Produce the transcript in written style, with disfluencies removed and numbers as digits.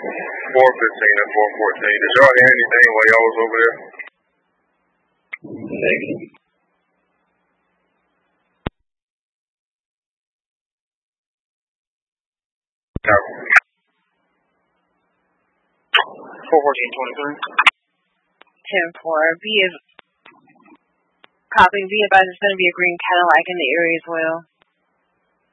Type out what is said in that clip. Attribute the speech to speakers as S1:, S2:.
S1: 415 and 414. Did y'all hear anything while y'all was over there?
S2: Negative.
S1: No.
S3: 414-23.
S4: 10-4. Copy. Be advised, it's going to be a green Cadillac in the area as well.